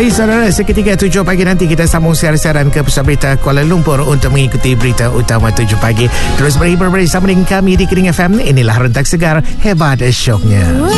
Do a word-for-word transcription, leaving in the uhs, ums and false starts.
Baik saudara, seketika tujuh pagi nanti kita sambung siaran-siaran ke Pusat Berita Kuala Lumpur untuk mengikuti berita utama tujuh pagi. Terus berhibur bersama dengan kami di Kering F M. Inilah Rentak Segar, hebat syoknya.